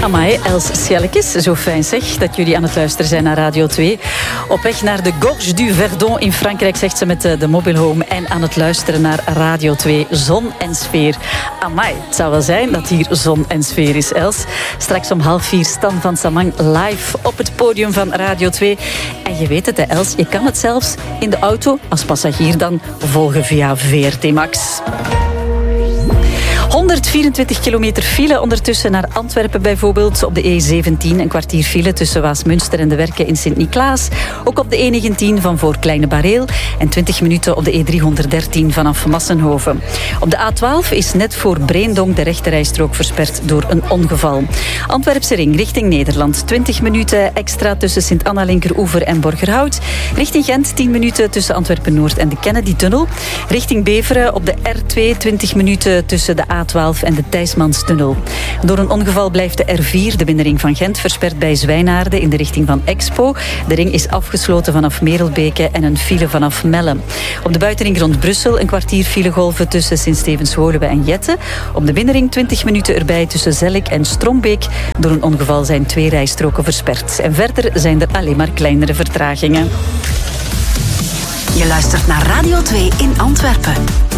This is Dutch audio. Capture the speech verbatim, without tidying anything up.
Amai, Els Schellekes, zo fijn zeg dat jullie aan het luisteren zijn naar Radio twee. Op weg naar de Gorge du Verdon in Frankrijk, zegt ze met de Mobile Home. En aan het luisteren naar Radio twee, zon en sfeer. Amai, het zou wel zijn dat hier zon en sfeer is, Els. Straks om half vier Stan van Samang live op het podium van Radio twee. En je weet het, hè, Els, je kan het zelfs in de auto als passagier dan volgen via V R T Max. honderdvierentwintig kilometer file ondertussen naar Antwerpen bijvoorbeeld. Op de E zeventien een kwartier file tussen Waasmunster en de Werken in Sint-Niklaas. Ook op de E negentien van voor Kleine Bareel. En twintig minuten op de E driehonderddertien vanaf Massenhoven. Op de A twaalf is net voor Breendonk de rechterrijstrook versperd door een ongeval. Antwerpse ring richting Nederland. twintig minuten extra tussen Sint-Anna-Linkeroever en Borgerhout. Richting Gent tien minuten tussen Antwerpen-Noord en de Kennedy-tunnel. Richting Beveren op de R twee twintig minuten tussen de A twaalf en de Thijsmanstunnel. Door een ongeval blijft de R vier, de binnenring van Gent, versperd bij Zwijnaarden in de richting van Expo. De ring is afgesloten vanaf Merelbeke en een file vanaf Melle. Op de buitenring rond Brussel een kwartier filegolven tussen Sint-Stevens-Woluwe en Jette. Op de binnenring twintig minuten erbij tussen Zellik en Strombeek. Door een ongeval zijn twee rijstroken versperd. En verder zijn er alleen maar kleinere vertragingen. Je luistert naar Radio twee in Antwerpen.